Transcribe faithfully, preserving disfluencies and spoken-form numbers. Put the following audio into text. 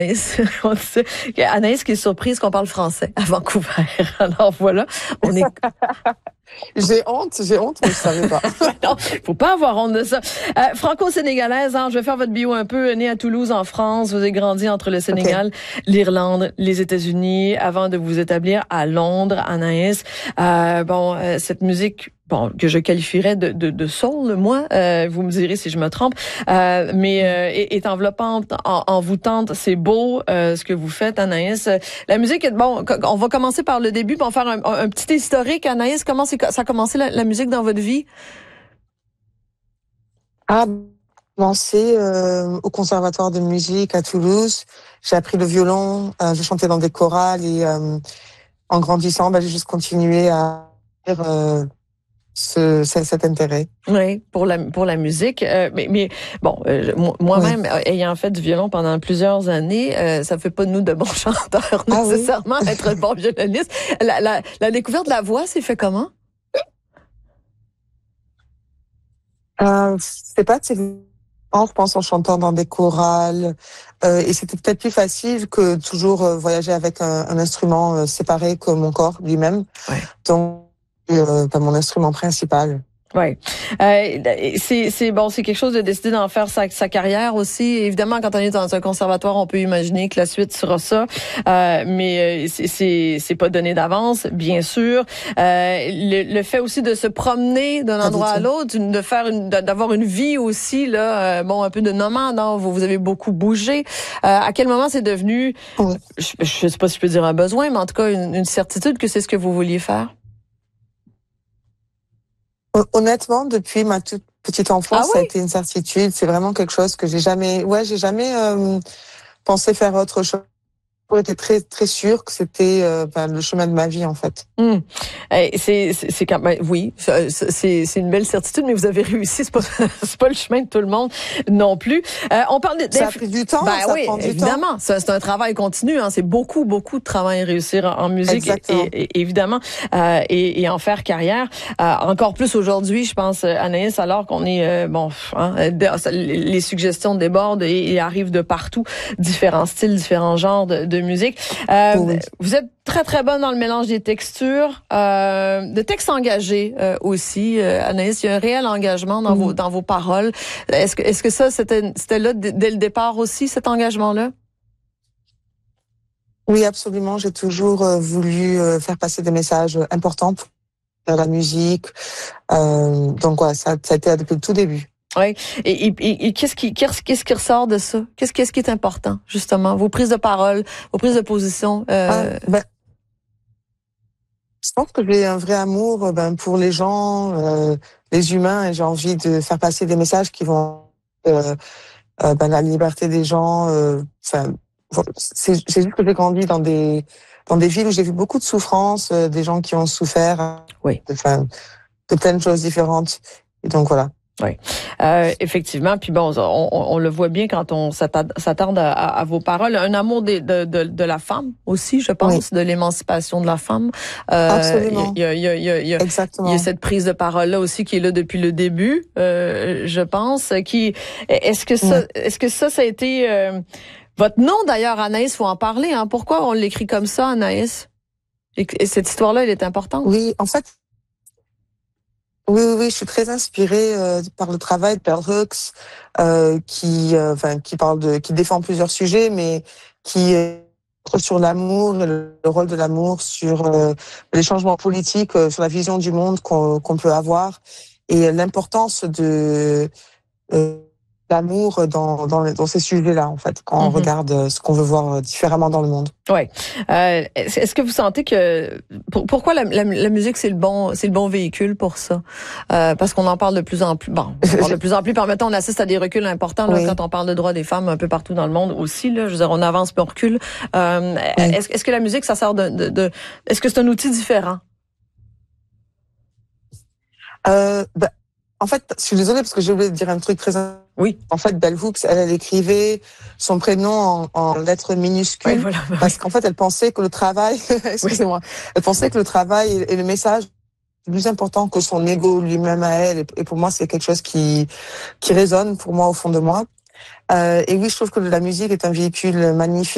On dit Anaïs qui est surprise qu'on parle français à Vancouver. Alors voilà, on est... J'ai honte, j'ai honte, mais je savais pas. Non, faut pas avoir honte de ça. Euh, franco-sénégalaise, hein, je vais faire votre bio un peu. Née à Toulouse, en France, vous avez grandi entre le Sénégal, okay. l'Irlande, les États-Unis, avant de vous établir à Londres, Anaïs. Euh, bon, euh, cette musique... Bon, que je qualifierais de, de, de soul, moi, euh, vous me direz si je me trompe, euh, mais euh, est, est enveloppante, en, envoûtante, c'est beau euh, ce que vous faites, Anaïs. La musique, est bon, on va commencer par le début, puis on va faire un, un petit historique, Anaïs. Comment c'est, ça a commencé la, la musique dans votre vie? Ah, commencé euh, au conservatoire de musique à Toulouse. J'ai appris le violon, euh, je chantais dans des chorales et euh, en grandissant, bah, j'ai juste continué à faire euh, Ce, cet intérêt. Oui, pour la pour la musique. Euh, mais, mais bon, euh, moi-même, oui. ayant fait du violon pendant plusieurs années, euh, ça fait pas de nous de bons chanteurs ah nécessairement, oui. être bon violoniste. La, la, la découverte de la voix s'est fait comment? Euh, c'est pas en je pense en chantant dans des chorales euh, et c'était peut-être plus facile que toujours euh, voyager avec un, un instrument euh, séparé que mon corps lui-même. Ouais. Donc Euh, ben, mon instrument principal. Oui, euh, c'est c'est bon, c'est quelque chose de décider d'en faire sa, sa carrière aussi. Évidemment, quand on est dans un conservatoire, on peut imaginer que la suite sera ça, euh, mais c'est c'est c'est pas donné d'avance, bien sûr. Euh, le, le fait aussi de se promener d'un endroit à l'autre, de faire une, d'avoir une vie aussi là, euh, bon, un peu de nomade. Hein, vous vous avez beaucoup bougé. Euh, à quel moment c'est devenu, oui. je, je sais pas si je peux dire un besoin, mais en tout cas une, une certitude que c'est ce que vous vouliez faire? Honnêtement, depuis ma toute petite enfance, ah oui? Ça a été une certitude. C'est vraiment quelque chose que j'ai jamais, ouais, j'ai jamais euh, pensé faire autre chose. J'étais très très sûre que c'était euh, ben, le chemin de ma vie en fait. Mmh. C'est c'est c'est quand même oui, c'est c'est une belle certitude, mais vous avez réussi. C'est pas c'est pas le chemin de tout le monde non plus. Euh, on parle de ça a pris du temps. Ben ça oui, prend du évidemment. C'est un travail continu. Hein. C'est beaucoup beaucoup de travail réussir en, en musique et, et, et évidemment euh, et, et en faire carrière. Euh, encore plus aujourd'hui, je pense, Anaïs, alors qu'on est euh, bon, hein, les suggestions débordent et, et arrivent de partout, différents styles, différents genres de, de musique. Euh, oui. Vous êtes très, très bonne dans le mélange des textures, euh, de textes engagés euh, aussi. Euh, Anaïs, il y a un réel engagement dans, mmh. vos, dans vos paroles. Est-ce que, est-ce que ça, c'était, c'était là d- dès le départ aussi, cet engagement-là? Oui, absolument. J'ai toujours euh, voulu euh, faire passer des messages importants pour la musique. Euh, donc, ouais, ça, ça a été depuis le tout début. Oui. Et, et, et qu'est-ce qui, qu'est-ce, qu'est-ce qui ressort de ça? Qu'est-ce, qu'est-ce qui est important, justement? Vos prises de parole, vos prises de position? Euh... Ah, ben, je pense que j'ai un vrai amour ben, pour les gens, euh, les humains, et j'ai envie de faire passer des messages qui vont euh, euh, ben, la liberté des gens. Enfin, euh, c'est, c'est juste que j'ai grandi dans des dans des villes où j'ai vu beaucoup de souffrance, euh, des gens qui ont souffert, oui, enfin, de plein de choses différentes. Et donc voilà. Oui, euh, effectivement. Puis bon, on, on le voit bien quand on s'attarde à, à vos paroles. Un amour de, de, de, de la femme aussi, je pense, oui. de l'émancipation de la femme. Euh, Absolument. Il y a, il y a, il y a, il y a, Exactement. Il y a cette prise de parole-là aussi qui est là depuis le début, euh, je pense. Qui est-ce que ça, oui. est-ce que ça, ça a été euh, votre nom d'ailleurs, Anaïs? Faut en parler. Hein. Pourquoi on l'écrit comme ça, Anaïs? Et, et cette histoire-là, elle est importante. Oui, en fait. Oui, oui, oui, je suis très inspirée euh, par le travail de Bell Hooks, euh, qui, euh, enfin, qui parle de, qui défend plusieurs sujets, mais qui est sur l'amour, le, le rôle de l'amour, sur euh, les changements politiques, euh, sur la vision du monde qu'on, qu'on peut avoir, et l'importance de euh, l'amour dans, dans, dans ces sujets-là, en fait, quand mm-hmm. on regarde ce qu'on veut voir différemment dans le monde. Oui. Euh, est-ce que vous sentez que pour, pourquoi la, la, la musique c'est le bon c'est le bon véhicule pour ça? Euh, parce qu'on en parle de plus en plus. Bon, on parle de plus en plus. Permettons, on assiste à des reculs importants là, oui. quand on parle de droits des femmes un peu partout dans le monde aussi. Là, je veux dire, on avance puis on recule. Euh, oui. est-ce, est-ce que la musique ça sert de, de, de est-ce que c'est un outil différent? Euh, bah, en fait, je suis désolée parce que j'ai oublié de dire un truc très important. Oui. En fait, Bell Hooks, elle, elle écrivait son prénom en, en lettres minuscules. Oui, voilà, oui. Parce qu'en fait, elle pensait que le travail, excusez-moi, oui. elle pensait que le travail et, et le message est plus important que son ego lui-même à elle. Et, et pour moi, c'est quelque chose qui, qui résonne pour moi au fond de moi. Euh, et oui, je trouve que la musique est un véhicule magnifique.